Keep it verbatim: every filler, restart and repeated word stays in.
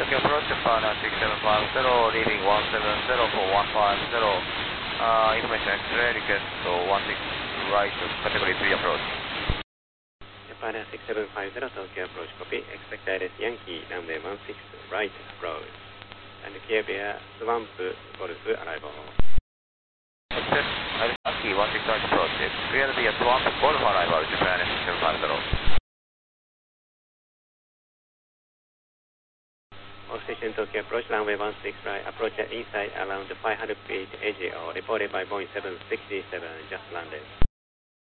Tokyo approach Japan six seven five zero, leaving one seven zero for one five zero. Uh, information X-ray request one six right, category three approach. Japan six seven five zero, Tokyo approach copy. Expect I R S Yankee, runway one six right approach. And clear via Swamp Golf arrival. Accept I R S Yankee one six right approach. Clear via Swamp Golf arrival, Japan six seven five zero. All station Tokyo approach, runway one six right, approach inside around five hundred feet, A G O, reported by Boeing seven sixty-seven, just landed.